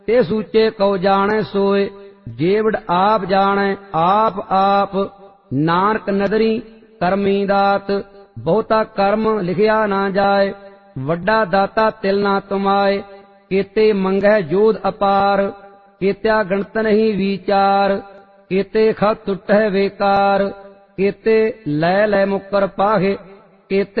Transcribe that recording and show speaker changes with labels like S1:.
S1: ते सूचे कौ जाने सोए, जेवड़ आप जाने आप आप। नानक नदरी करमी दात, बहुता कर्म लिखिया ना जाए। वड्डा दाता तिल ना तुमाए, केते मंगै जोध अपार। केत्या गणत नहीं विचार, केते खत टुटै बेकार। केते लै लै मुकर पाहे, केते